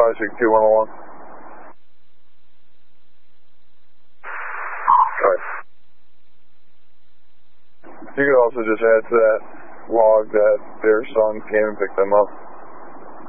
562-101. Right. You could also just add to that log that their son came and picked them up.